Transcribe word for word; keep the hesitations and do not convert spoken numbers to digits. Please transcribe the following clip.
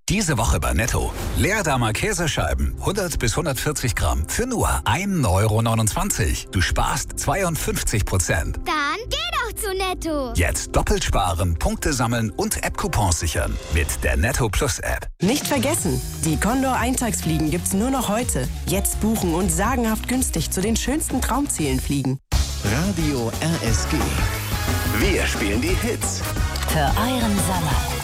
Diese Woche bei Netto. Leerdammer Käsescheiben, hundert bis hundertvierzig Gramm, für nur ein Euro neunundzwanzig. Du sparst zweiundfünfzig Prozent. Dann geh doch zu Netto. Jetzt doppelt sparen, Punkte sammeln und App-Coupons sichern. Mit der Netto Plus App. Nicht vergessen, die Condor Eintagsfliegen gibt's nur noch heute. Jetzt buchen und sagenhaft günstig zu den schönsten Traumzielen fliegen. Radio R S G. Wir spielen die Hits. Für euren Sommer.